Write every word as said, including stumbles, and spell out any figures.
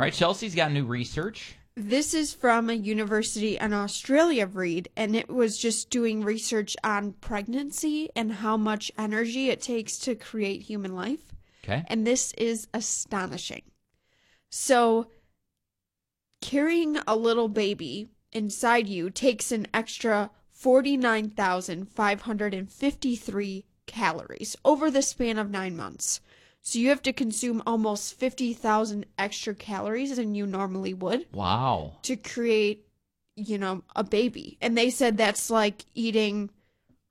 All right, Chelsea's got new research. This is from a university in Australia, Reed, and it was just doing research on pregnancy and how much energy it takes to create human life. Okay. And this is astonishing. So, carrying a little baby inside you takes an extra forty-nine thousand five hundred fifty-three calories over the span of nine months. So you have to consume almost fifty thousand extra calories than you normally would. Wow. To create, you know, a baby. And they said that's like eating